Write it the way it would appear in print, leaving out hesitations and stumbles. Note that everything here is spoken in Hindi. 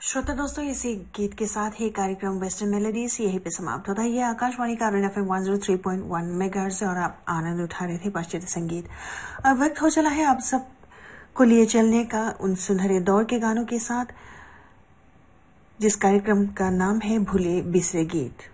श्रोता दोस्तों, इसी गीत के साथ ही कार्यक्रम वेस्टर्न मेलोडीज यहीं पे समाप्त होता है। ये आकाशवाणी का FM 103.1 मेगाहर्ट्ज से और आप आनंद उठा रहे थे पाश्चात्य संगीत। अब वक्त हो चला है आप सब को लिए चलने का उन सुनहरे दौर के गानों के साथ, जिस कार्यक्रम का नाम है भूले बिसरे गीत।